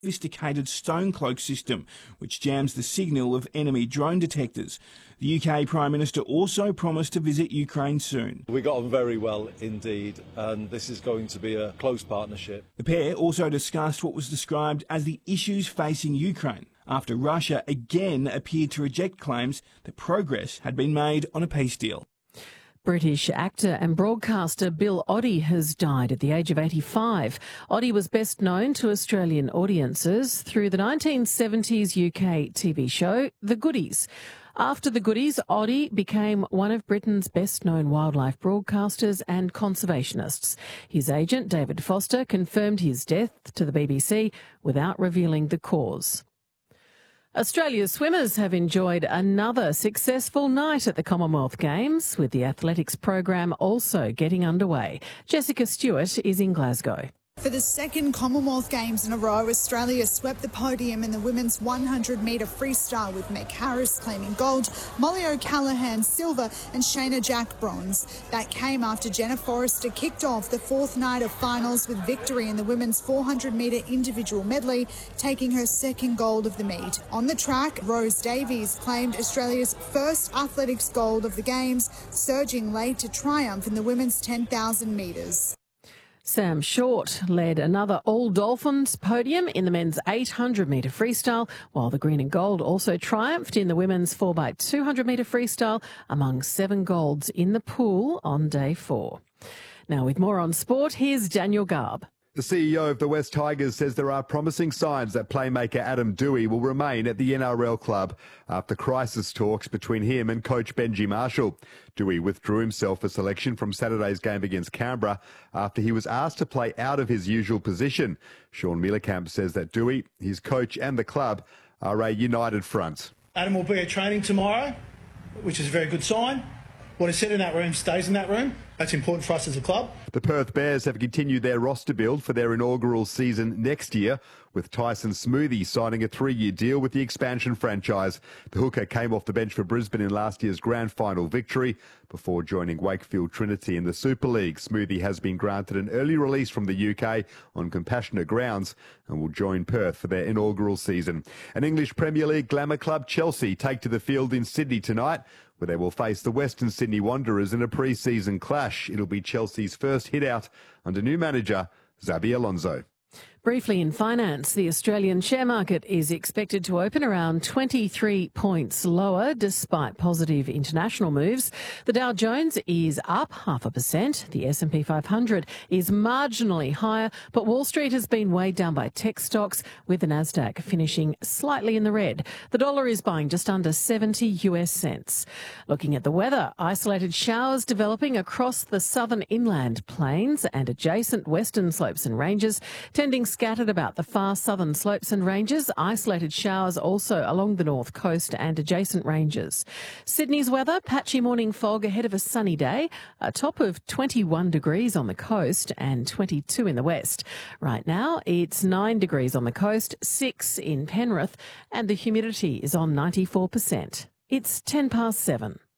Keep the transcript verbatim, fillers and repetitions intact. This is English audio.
sophisticated stone cloak system, which jams the signal of enemy drone detectors. The U K Prime Minister also promised to visit Ukraine soon. We got on very well indeed, and this is going to be a close partnership. The pair also discussed what was described as the issues facing Ukraine, after Russia again appeared to reject claims that progress had been made on a peace deal. British actor and broadcaster Bill Oddie has died at the age of eighty-five. Oddie was best known to Australian audiences through the nineteen seventies U K T V show The Goodies. After The Goodies, Oddie became one of Britain's best-known wildlife broadcasters and conservationists. His agent, David Foster, confirmed his death to the B B C without revealing the cause. Australia's swimmers have enjoyed another successful night at the Commonwealth Games, with the athletics program also getting underway. Jessica Stewart is in Glasgow. For the second Commonwealth Games in a row, Australia swept the podium in the women's one hundred metre freestyle, with Meg Harris claiming gold, Molly O'Callaghan silver and Shayna Jack bronze. That came after Jenna Forrester kicked off the fourth night of finals with victory in the women's four hundred metre individual medley, taking her second gold of the meet. On the track, Rose Davies claimed Australia's first athletics gold of the Games, surging late to triumph in the women's ten thousand metres. Sam Short led another All Dolphins podium in the men's eight hundred metre freestyle, while the green and gold also triumphed in the women's four by two hundred metre freestyle, among seven golds in the pool on day four. Now, with more on sport, here's Daniel Garb. The C E O of the West Tigers says there are promising signs that playmaker Adam Doueihi will remain at the N R L club after crisis talks between him and coach Benji Marshall. Doueihi withdrew himself for selection from Saturday's game against Canberra after he was asked to play out of his usual position. Sean Mielecamp says that Doueihi, his coach and the club are a united front. Adam will be at training tomorrow, which is a very good sign. What is said in that room stays in that room. That's important for us as a club. The Perth Bears have continued their roster build for their inaugural season next year, with Tyson Smoothie signing a three-year deal with the expansion franchise. The hooker came off the bench for Brisbane in last year's grand final victory before joining Wakefield Trinity in the Super League. Smoothie has been granted an early release from the U K on compassionate grounds and will join Perth for their inaugural season. An English Premier League glamour club, Chelsea, take to the field in Sydney tonight, where they will face the Western Sydney Wanderers in a pre-season clash. It'll be Chelsea's first hit out under new manager Xabi Alonso. Briefly in finance, the Australian share market is expected to open around twenty-three points lower despite positive international moves. The Dow Jones is up half a percent. The S and P five hundred is marginally higher, but Wall Street has been weighed down by tech stocks, with the Nasdaq finishing slightly in the red. The dollar is buying just under seventy US cents. Looking at the weather, isolated showers developing across the southern inland plains and adjacent western slopes and ranges, tending scattered about the far southern slopes and ranges. Isolated showers also along the north coast and adjacent ranges. Sydney's weather, patchy morning fog ahead of a sunny day, a top of twenty-one degrees on the coast and twenty-two in the west. Right now, it's nine degrees on the coast, six in Penrith, and the humidity is on ninety-four percent. It's ten past seven.